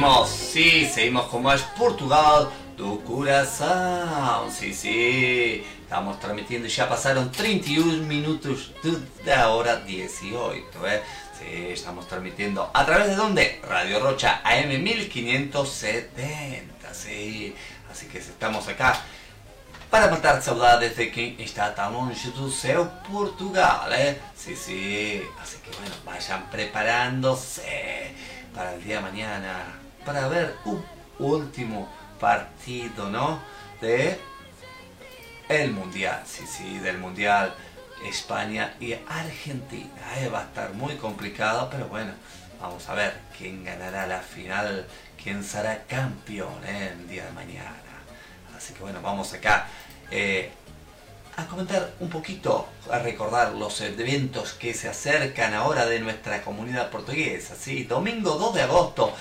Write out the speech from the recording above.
seguimos como es Portugal, tu corazón. Sí, estamos transmitiendo, ya pasaron 31 minutos de la hora 18, Sí, estamos transmitiendo a través de ¿dónde? Radio Rocha AM 1570, sí. Así que estamos acá para matar saudades de quien está tan longe do seu Portugal, Sí, así que bueno, vayan preparándose para el día de mañana, para ver un último partido, ¿no? De el Mundial, sí, del Mundial España y Argentina, Va a estar muy complicado, pero bueno, vamos a ver quién ganará la final, quién será campeón el día de mañana. Así que bueno, vamos acá a comentar un poquito, a recordar los eventos que se acercan ahora de nuestra comunidad portuguesa. ¿Sí? Domingo 2 de agosto